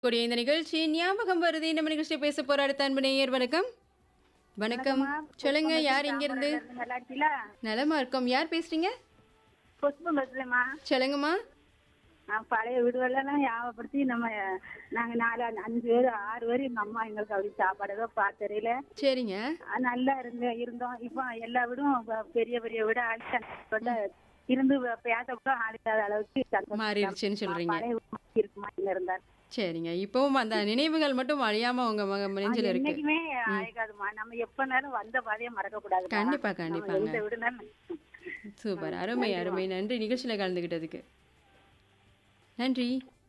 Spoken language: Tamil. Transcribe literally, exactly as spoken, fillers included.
கூடிய இந்த நிகழ்ச்சி ஞாபகம் வருது. நம்ம நிகழ்ச்சியை பேச போற அடுத்த அன்பு நேயர் வணக்கம். வணக்கம். வணக்கம்மா. சொல்லுங்க புஷ்பம் யார் பேசுறேன். இங்கிருந்து? தாம்பரம்ல இருந்து நல்லா இருக்கீங்களா? நலமா இருக்கோம். யார் பேசுறீங்க? புஷ்பம் பேசுறேம்மா. சொல்லுங்கம்மா. நான் பழைய வீடுகளெல்லாம் ஞாபகப்படுத்தி நம்ம நாங்க நாலு அஞ்சு பேர் ஆறு பேர் எங்க அம்மா எங்களுக்கு அப்படி சாப்பாடு ஏதோ பாத்தறையில சரிங்க. நல்லா இருந்த இருந்தோம். இப்போ எல்லா வீடும் ப- பெரிய பெரிய வீடு ஆளுக்கு இருந்து பேச கூட ஆளுக்காத அளவுக்கு சந்தோஷம். மாறிடுச்சுன்னு சொல்றீங்க. பழைய வீடு மாதிரி இருக்குமா இங்க இருந்தால் சரிங்க. இப்பவும் அந்த நினைவுகள் மட்டும் அழியாம உங்க மக நெஞ்சில இருக்கு. என்னைக்குமே ஆகாதுமா. நம்ம எப்பனாலும் வந்த பாதையை மறக்க கூடாது. கண்டிப்பா கண்டிப்பாங்க. எந்த வீடுனாலும் சூப்பர். அருமை அருமை. நன்றி நிகழ்ச்சியில கலந்துகிட்டதுக்கு. நன்றி.